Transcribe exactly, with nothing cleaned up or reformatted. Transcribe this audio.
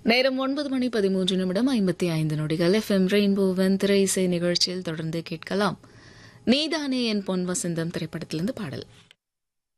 நேரம் ஒன்பது மணி பதிமூன்று நிமிடம் ஐம்பத்தி ஐந்து நொடிகள். எஃப்எம் ரெயின்போவன் திரை இசை நிகழ்ச்சியில் தொடர்ந்து கேட்கலாம். நீதானே என் பொன் வசந்தம் திரைப்படத்திலிருந்து பாடல்.